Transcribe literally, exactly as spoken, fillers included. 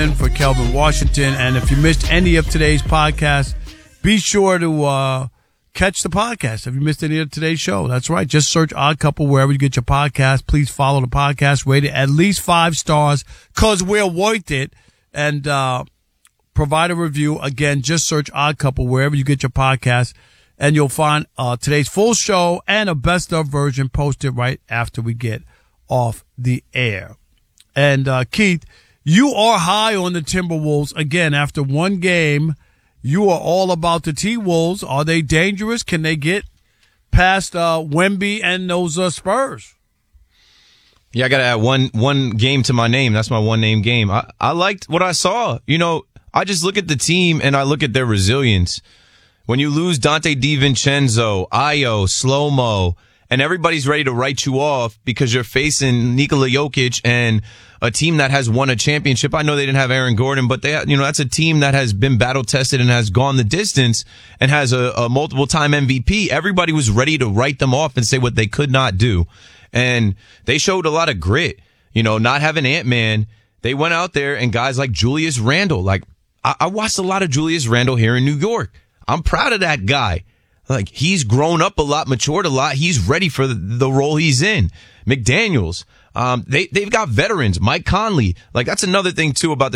For Kelvin Washington. And if you missed any of today's podcast, be sure to uh, catch the podcast. If you missed any of today's show, that's right. Just search Odd Couple wherever you get your podcast. Please follow the podcast. Rate it at least five stars because we're worth it. And uh, provide a review. Again, just search Odd Couple wherever you get your podcast. And you'll find uh, today's full show and a best of version posted right after we get off the air. And uh, Keith, you are high on the Timberwolves. Again, after one game, you are all about the T-Wolves. Are they dangerous? Can they get past uh, Wemby and those uh, Spurs? Yeah, I got to add one one game to my name. That's my one-name game. I, I liked what I saw. You know, I just look at the team and I look at their resilience. When you lose Dante DiVincenzo, Ayo, Slow-Mo, and everybody's ready to write you off because you're facing Nikola Jokic and a team that has won a championship. I know they didn't have Aaron Gordon, but they, you know, that's a team that has been battle tested and has gone the distance and has a, a multiple time M V P. Everybody was ready to write them off and say what they could not do. And they showed a lot of grit, you know, not having Ant-Man. They went out there and guys like Julius Randle, like I, I watched a lot of Julius Randle here in New York. I'm proud of that guy. Like, he's grown up a lot, matured a lot. He's ready for the, the role he's in. McDaniels, um, they, they've got veterans. Mike Conley. Like, that's another thing, too, about the